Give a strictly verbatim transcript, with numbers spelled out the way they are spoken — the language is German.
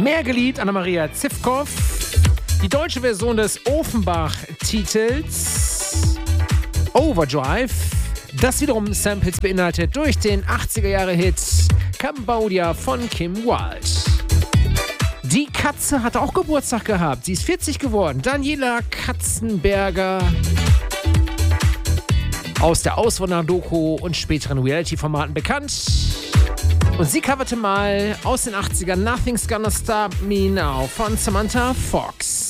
Mehr geliebt Anna-Maria Zivkow. Die deutsche Version des Offenbach-Titels Overdrive, das wiederum Samples beinhaltet durch den achtziger-Jahre-Hit Cambodia von Kim Wilde. Die Katze hat auch Geburtstag gehabt. Sie ist vierzig geworden. Daniela Katzenberger. Aus der Auswanderer-Doku und späteren Reality-Formaten bekannt. Und sie coverte mal aus den achtzigern Nothing's Gonna Stop Me Now von Samantha Fox.